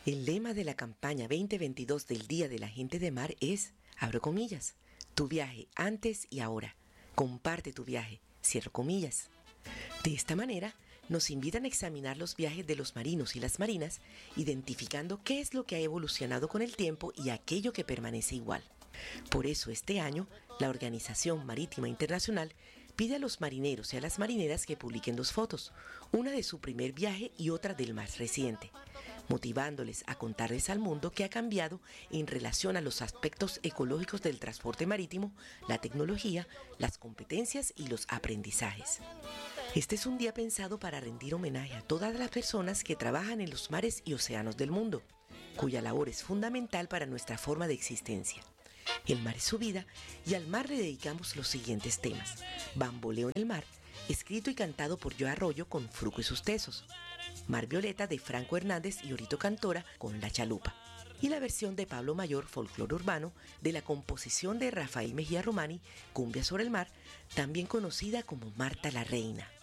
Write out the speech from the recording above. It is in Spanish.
El lema de la campaña 2022 del Día de la Gente de Mar es, abro comillas, tu viaje antes y ahora. Comparte tu viaje, cierro comillas. De esta manera, nos invitan a examinar los viajes de los marinos y las marinas, identificando qué es lo que ha evolucionado con el tiempo y aquello que permanece igual. Por eso este año, la Organización Marítima Internacional pide a los marineros y a las marineras que publiquen 2 fotos, una de su primer viaje y otra del más reciente, motivándoles a contarles al mundo qué ha cambiado en relación a los aspectos ecológicos del transporte marítimo, la tecnología, las competencias y los aprendizajes. Este es un día pensado para rendir homenaje a todas las personas que trabajan en los mares y océanos del mundo, cuya labor es fundamental para nuestra forma de existencia. El mar es su vida y al mar le dedicamos los siguientes temas. Bamboleo en el mar, escrito y cantado por Joe Arroyo con Fruco y sus Tesos. Mar Violeta de Franco Hernández y Orito Cantora con La Chalupa. Y la versión de Pablo Mayor, Folclore Urbano, de la composición de Rafael Mejía Romani, Cumbia sobre el mar, también conocida como Marta la Reina.